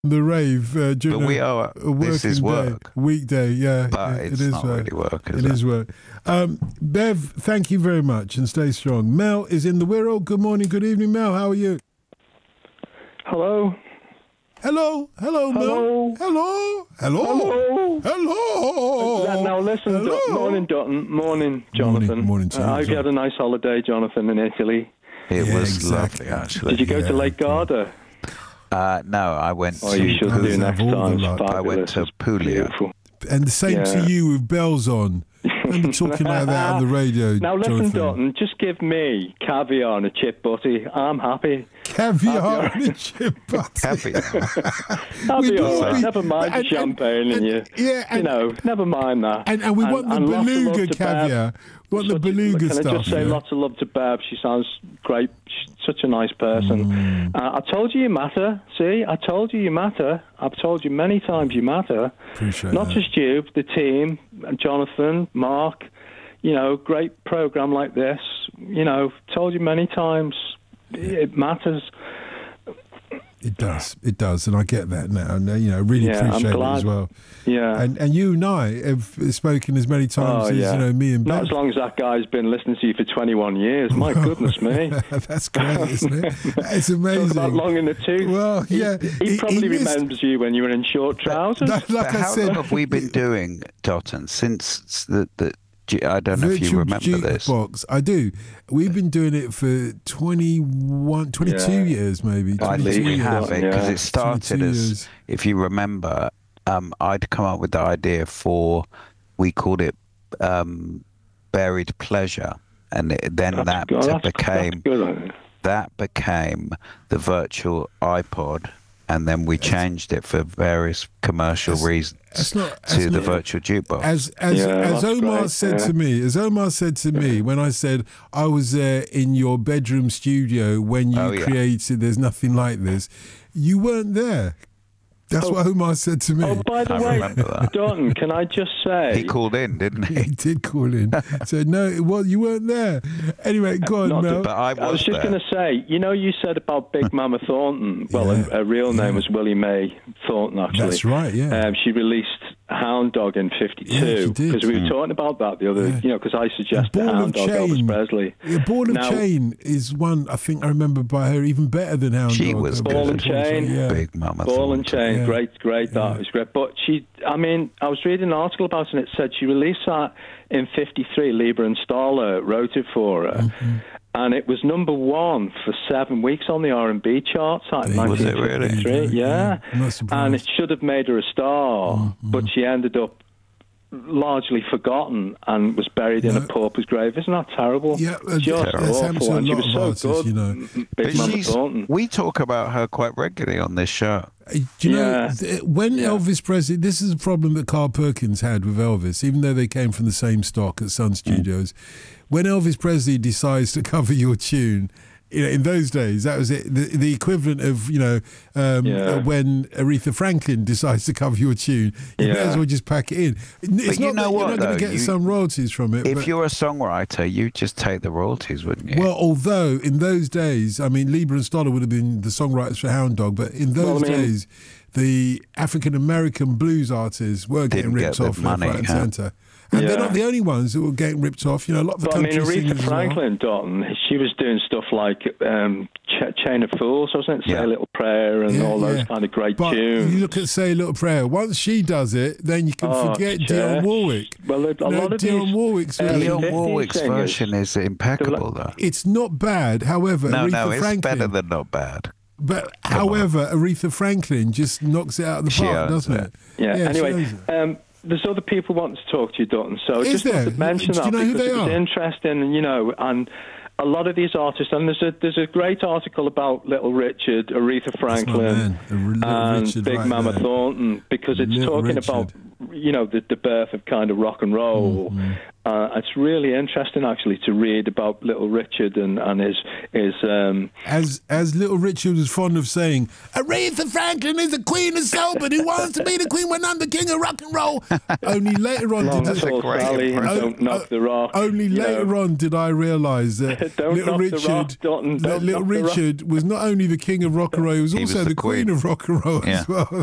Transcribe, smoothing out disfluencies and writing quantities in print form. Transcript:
the rave during But we are. a working This is work. weekday. Yeah, But it it's is not work. really work, It is work. Bev, thank you very much and stay strong. Mel is in the Wirral. Good morning, good evening, Mel. How are you? Hello. Hello, Hello. Mel. Hello. Now listen, Hello. morning, Dutton. Morning, Jonathan. Morning to you, I hope you had a nice holiday, Jonathan, in Italy. It Yeah, was exactly. lovely, actually. Did you go to Lake Garda? No, I went Oh, you should do next all the time. It's luck. fabulous. I went to It's Puglia. beautiful. And the same to Yeah. you with bells on. Don't be talking like that on the radio, Now listen, Jonathan. Dutton, just give me caviar and a chip butty. I'm happy. Caviar and a chip butter. Caviar. I'll be We'd all all right. be- Never mind the champagne and you. Yeah, and, You know, never mind that. and we want the lots of love beluga to Bev. caviar. We want the beluga Can stuff. I just say yeah? lots of love to Bev? She sounds great. She's such a nice person. I told you matter. See, I told you matter. I've told you many times you matter. Appreciate Not that. just you, the team, Jonathan, Mark. You know, great program like this. You know, told you many times it matters. It does, and I get that now. And really Yeah, I'm appreciate it glad. as well. Yeah. And you and I have spoken as many times as me and Not Bev. as long as that guy's been listening to you for 21 years. My goodness me. That's great, isn't it? It's amazing. Talk about long in the tooth. Well, yeah, He probably missed- remembers you when you were in short trousers. Like But I how said, long have we been doing, Dotton, since the I don't know if you Virtual remember this. Jukebox. I do. We've been doing it for 22 Yeah. years, maybe. I 22 think we years. have it because Yeah. it started 22 as, years. if you remember, I'd come up with the idea for, we called it Buried Pleasure, and then that became good. that became the virtual iPod, and then we changed it for various commercial reasons That's not to the virtual jukebox. As that's Omar great, said yeah. to me, when I said I was there in your bedroom studio when you Oh, yeah. created There's Nothing Like This, you weren't there. That's what Omar said to me. Oh, by the I way, remember that. Don, can I just say... He called in, didn't He he? did call in. Said no, you weren't there. Anyway, go on, Not Mel. But I I was was just there. going to say, you said about Big Mama Thornton. Well, Yeah, her real name was Willie Mae Thornton, actually. That's right, yeah. She released Hound Dog in Yeah, she '52 did. because we were talking about that the other, because I suggested Ball of Hound Dog, Elvis Chain. Presley. Yeah, Ball of Now- Chain is one I think I remember by her even better than Hound She Dog. was Ball good. and Chain. Yeah. Big Mama Ball and Thornton. Chain, Yeah. great, that was great. But I was reading an article about it and it said she released that in '53. Lieber and Stoller wrote it for her. Mm-hmm. And it was number one for 7 weeks on the R&B charts in Was it really? 1953. Yeah. I'm not surprised. And it should have made her a star, but she ended up largely forgotten and was buried in a pauper's grave. Isn't that terrible? Yeah, Just that's happened to awful. a And she lot was of so artists, good, you know. But Big Mama Thornton. we talk about her quite regularly on this show. Do you know, Yeah. when Yeah. Elvis Presley, this is a problem that Carl Perkins had with Elvis, even though they came from the same stock at Sun Studios. When Elvis Presley decides to cover your tune, in those days, that was it. The equivalent of, when Aretha Franklin decides to cover your tune, you may Yeah. as well just pack it in. It's you not know that what, you're not going though? to get some royalties from it. If but, you're a songwriter, you just take the royalties, wouldn't you? well, although in those days, I mean, Lieber and Stoller would have been the songwriters for Hound Dog, but in those days, the African American blues artists were getting Didn't get ripped the off left, money, right, and huh? centre. And they're Yeah. not the only ones that were getting ripped off. A lot of the But I mean, country Aretha singers as well. Franklin, Don, she was doing stuff like Chain of Fools, wasn't it? Say Yeah. a Little Prayer and all those kind of great But tunes. you look at Say a Little Prayer. Once she does it, then you can forget Dionne Warwick. Well, a lot of Dionne these Warwick's early version. Dionne 50s Warwick's singers. version is impeccable, though. It's not bad. However, No, Aretha it's Franklin, better than not bad. But however, Aretha Franklin just knocks it out of the She park, owns doesn't it. it? Yeah. she Anyway, owns it. there's other people wanting to talk to you, Dutton. So I Is just wanted there? to mention Do you that know who because they it was are? interesting, and a lot of these artists, and there's a great article about Little Richard, Aretha Franklin, man, Little and Richard Big right Mama there. Thornton, because it's Little talking Richard. about the birth of kind of rock and roll. It's really interesting, actually, to read about Little Richard and his as Little Richard was fond of saying, Aretha Franklin is the queen of soul, but who wants to be the queen when I'm the king of rock and roll? Only later on Long Tall Sally and Don't Knock the Rock. Only later on did I realise that Little Richard was not only the king of rock and roll, he was also the queen of rock and roll as well.